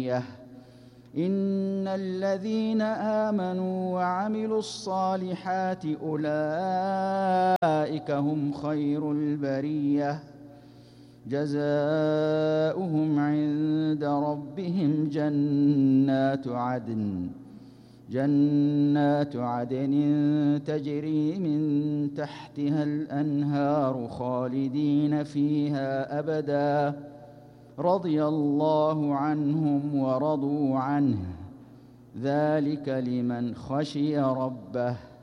البرية إن الذين آمنوا وعملوا الصالحات أولئك هم خير البرية جزاؤهم عند ربهم جنات عدن تجري من تحتها الأنهار خالدين فيها أبدا رضي الله عنهم ورضوا عنه ذلك لمن خشي ربه